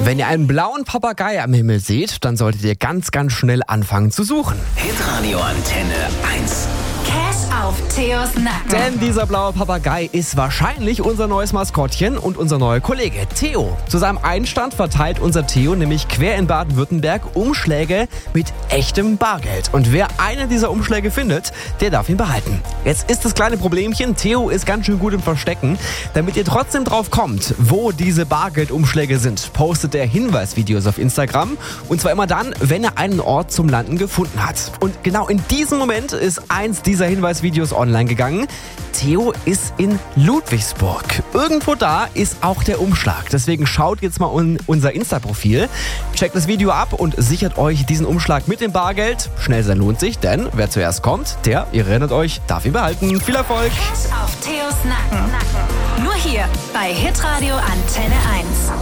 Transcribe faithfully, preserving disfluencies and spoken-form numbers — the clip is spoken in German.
Wenn ihr einen blauen Papagei am Himmel seht, dann solltet ihr ganz, ganz schnell anfangen zu suchen. Hitradio Antenne eins. Cash auf Theos Nacken. Denn dieser blaue Papagei ist wahrscheinlich unser neues Maskottchen und unser neuer Kollege Theo. Zu seinem Einstand verteilt unser Theo nämlich quer in Baden-Württemberg Umschläge mit echtem Bargeld. Und wer einen dieser Umschläge findet, der darf ihn behalten. Jetzt ist das kleine Problemchen, Theo ist ganz schön gut im Verstecken. Damit ihr trotzdem drauf kommt, wo diese Bargeldumschläge sind, postet er Hinweisvideos auf Instagram. Und zwar immer dann, wenn er einen Ort zum Landen gefunden hat. Und genau in diesem Moment ist eins dieser Hinweisvideos online gegangen. Theo ist in Ludwigsburg. Irgendwo da ist auch der Umschlag. Deswegen schaut jetzt mal un- unser Insta-Profil, checkt das Video ab und sichert euch diesen Umschlag mit dem Bargeld. Schnell sein lohnt sich, denn wer zuerst kommt, der, ihr erinnert euch, darf ihn behalten. Viel Erfolg! Cash auf Theos Nacken. Nur hier bei Hitradio Antenne eins.